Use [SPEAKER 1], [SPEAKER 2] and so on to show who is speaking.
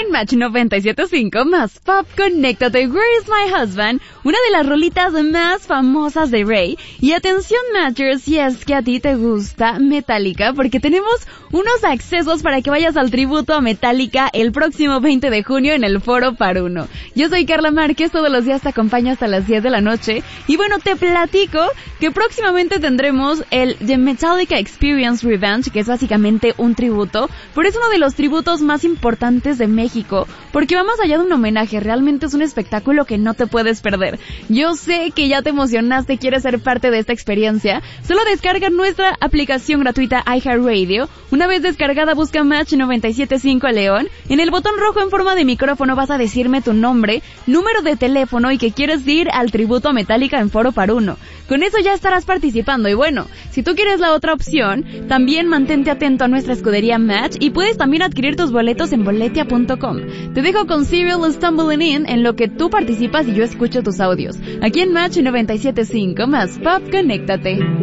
[SPEAKER 1] en Match 97.5 más Pop, conéctate. Where is my husband? Una de las rolitas más famosas de Rey. Y atención, Matchers, si es que a ti te gusta Metallica, porque tenemos unos accesos para que vayas al tributo a Metallica el próximo 20 de junio en el Foro Par Uno. Yo soy Carla Márquez, todos los días te acompaño hasta las 10 de la noche. Y bueno, te platico que próximamente tendremos el The Metallica Experience Revenge, que es básicamente un tributo, pero es uno de los tributos más importantes de México, porque va más allá de un homenaje, realmente es un espectáculo que no te puedes perder. Yo sé que ya te emocionaste y quieres ser parte de esta experiencia. Solo descarga nuestra aplicación gratuita iHeartRadio. Una vez descargada, busca Match 97.5 León. En el botón rojo en forma de micrófono vas a decirme tu nombre, número de teléfono y que quieres ir al tributo a Metallica en Foro Par Uno. Con eso ya estarás participando. Y bueno, si tú quieres la otra opción, también mantente atento a nuestra escudería Match y puedes también adquirir tus boletos en boletia.com. Te dejo con Serial Stumbling In en lo que tú participas y yo escucho tus audios. Aquí en Match 97.5 más Pop, conéctate.